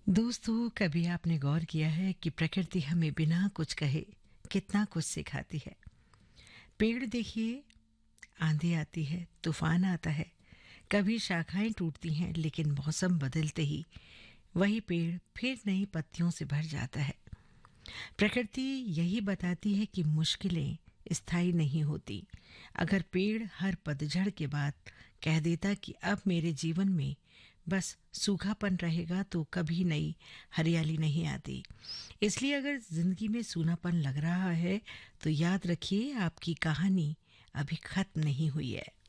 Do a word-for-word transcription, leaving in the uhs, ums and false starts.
दोस्तों, कभी आपने गौर किया है कि प्रकृति हमें बिना कुछ कहे कितना कुछ सिखाती है। पेड़ देखिए, आंधी आती है, तूफान आता है, कभी शाखाएं टूटती हैं, लेकिन मौसम बदलते ही वही पेड़ फिर नई पत्तियों से भर जाता है। प्रकृति यही बताती है कि मुश्किलें स्थायी नहीं होती। अगर पेड़ हर पतझड़ के बाद कह देता कि अब मेरे जीवन में बस सूखापन रहेगा, तो कभी नई हरियाली नहीं आती। इसलिए अगर जिंदगी में सूनापन लग रहा है, तो याद रखिए, आपकी कहानी अभी खत्म नहीं हुई है।